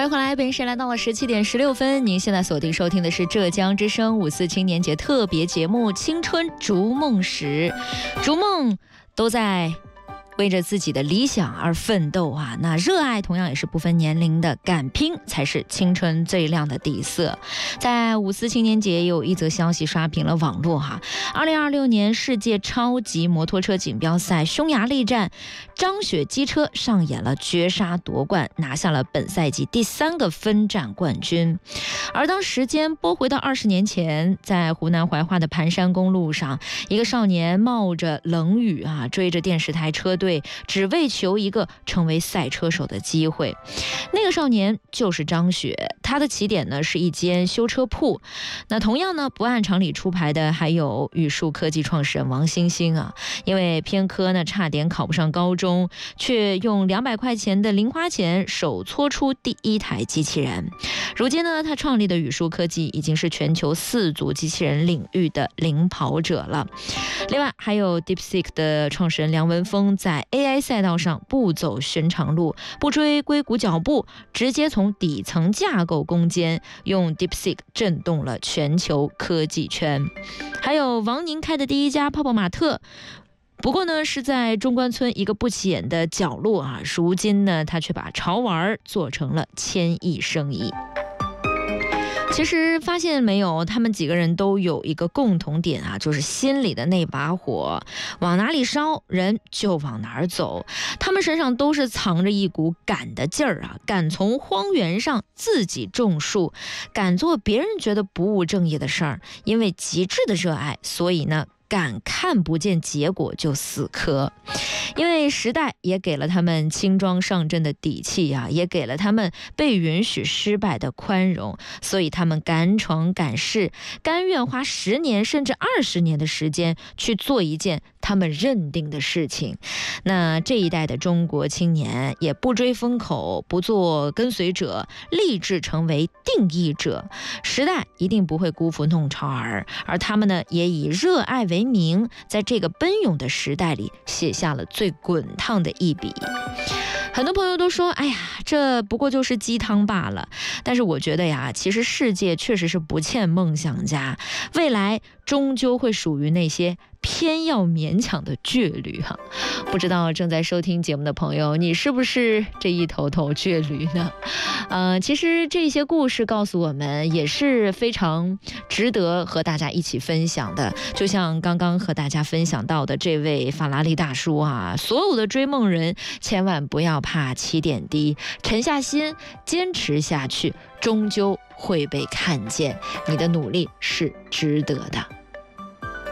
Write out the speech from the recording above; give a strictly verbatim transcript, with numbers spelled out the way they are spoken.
欢迎回来，本时来到了十七点十六分。您现在锁定收听的是浙江之声五四青年节特别节目《青春逐梦时》，逐梦都在为着自己的理想而奋斗啊！那热爱同样也是不分年龄的，敢拼才是青春最亮的底色。在五四青年节有一则消息刷屏了网络哈，二零二六年世界超级摩托车锦标赛匈牙利站，张雪机车上演了绝杀夺冠，拿下了本赛季第三个分站冠军。而当时间拨回到二十年前，在湖南怀化的盘山公路上，一个少年冒着冷雨啊，追着电视台车队，只为求一个成为赛车手的机会。那个少年就是张雪，他的起点呢是一间修车铺。那同样呢，不按常理出牌的还有宇树科技创始人王星星啊，因为偏科呢差点考不上高中，却用两百块钱的零花钱手搓出第一台机器人。如今呢，他创立的宇树科技已经是全球四足机器人领域的领跑者了。另外还有 DeepSeek 的创始人梁文峰，在 A I 赛道上不走寻常路，不追硅谷脚步，直接从底层架构攻坚，用 DeepSeek 震动了全球科技圈。还有王宁开的第一家泡泡玛特，不过呢是在中关村一个不起眼的角落啊，如今呢他却把潮玩做成了千亿生意。其实发现没有，他们几个人都有一个共同点啊，就是心里的那把火往哪里烧，人就往哪儿走。他们身上都是藏着一股敢的劲儿啊，敢从荒原上自己种树，敢做别人觉得不务正业的事儿。因为极致的热爱，所以呢敢看不见结果就死磕。因为时代也给了他们轻装上阵的底气啊，也给了他们被允许失败的宽容，所以他们敢闯敢试，甘愿花十年甚至二十年的时间去做一件他们认定的事情。那这一代的中国青年也不追风口，不做跟随者，立志成为定义者。时代一定不会辜负弄潮儿，而他们呢也以热爱为名，在这个奔涌的时代里写下了最滚烫的一笔。很多朋友都说，哎呀，这不过就是鸡汤罢了。但是我觉得呀，其实世界确实是不欠梦想家，未来终究会属于那些偏要勉强的倔驴哈。不知道正在收听节目的朋友，你是不是这一头头倔驴呢？呃，其实这些故事告诉我们，也是非常值得和大家一起分享的。就像刚刚和大家分享到的这位法拉利大叔啊，所有的追梦人千万不要怕起点低，沉下心，坚持下去，终究会被看见，你的努力是值得的。